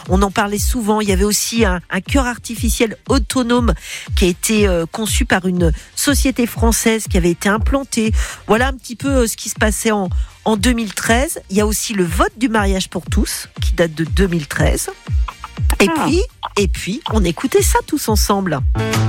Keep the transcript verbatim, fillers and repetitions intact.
On en parlait souvent. Il y avait aussi un, un cœur artificiel autonome qui a été euh, conçu par une société française qui avait été implantée. Voilà un petit peu euh, ce qui se passait en, en deux mille treize. Il y a aussi le vote du mariage pour tous qui date de deux mille treize. Et puis, et puis, on écoutait ça tous ensemble.